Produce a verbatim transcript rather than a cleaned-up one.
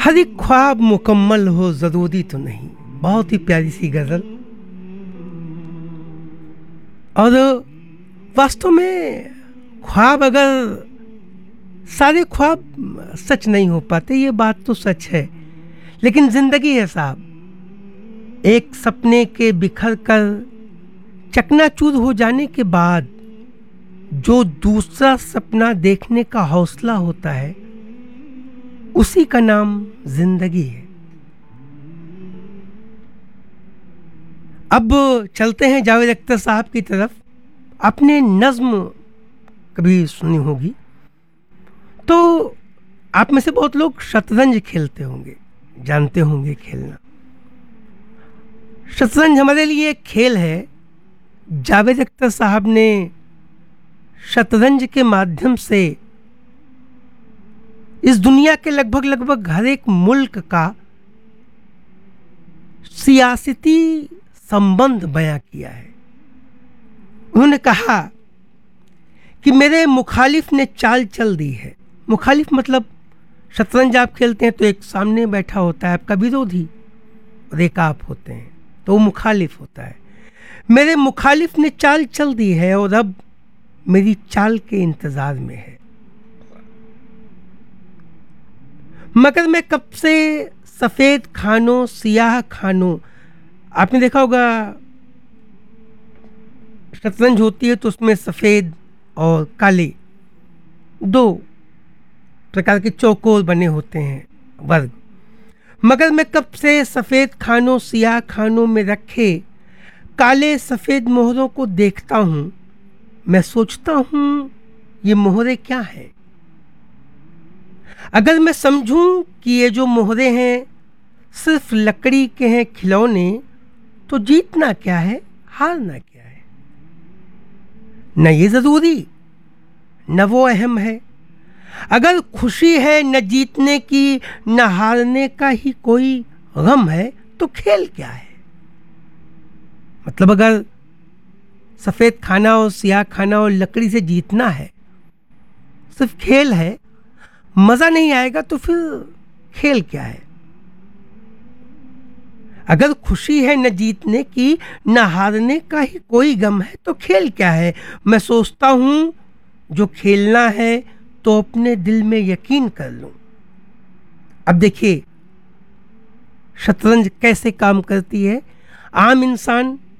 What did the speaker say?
हर एक ख्वाब मुकम्मल हो ज़रूरी तो नहीं। बहुत ही प्यारी सी गज़ल। और वास्तव में ख्वाब अगर सारे ख्वाब सच नहीं हो पाते, ये बात तो सच है, लेकिन ज़िंदगी है साहब। एक सपने के बिखर कर चकनाचूर हो जाने के बाद जो दूसरा सपना देखने का हौसला होता है, उसी का नाम जिंदगी है। अब चलते हैं जावेद अख्तर साहब की तरफ। आपने नज्म कभी सुनी होगी, तो आप में से बहुत लोग शतरंज खेलते होंगे, जानते होंगे खेलना। शतरंज हमारे लिए एक खेल है। जावेद अख्तर साहब ने शतरंज के माध्यम से इस दुनिया के लगभग लगभग हर एक मुल्क का सियासती संबंध बयां किया है। उन्होंने कहा कि मेरे मुखालिफ ने चाल चल दी है। मुखालिफ मतलब शतरंज आप खेलते हैं तो एक सामने बैठा होता है आपका विरोधी और एक आप होते हैं, तो वो मुखालिफ होता है। मेरे मुखालिफ ने चाल चल दी है और अब मेरी चाल के इंतजार में है। मगर मैं कब से सफ़ेद खानों सियाह खानों, आपने देखा होगा शतरंज होती है तो उसमें सफ़ेद और काले दो प्रकार के चौकोर बने होते हैं वर्ग। मगर मैं कब से सफ़ेद खानों सियाह खानों में रखे काले सफ़ेद मोहरों को देखता हूँ। मैं सोचता हूँ ये मोहरे क्या हैं। अगर मैं समझूं कि ये जो मोहरे हैं सिर्फ लकड़ी के हैं खिलौने, तो जीतना क्या है हारना क्या है। न ये ज़रूरी न वो अहम है। अगर खुशी है न जीतने की न हारने का ही कोई गम है, तो खेल क्या है। मतलब अगर सफ़ेद खाना और सियाह खाना और लकड़ी से जीतना है, सिर्फ खेल है, मज़ा नहीं आएगा, तो फिर खेल क्या है। अगर खुशी है न जीतने की न हारने का ही कोई गम है, तो खेल क्या है। मैं सोचता हूँ जो खेलना है तो अपने दिल में यकीन कर लूँ। अब देखिए शतरंज कैसे काम करती है। आम इंसान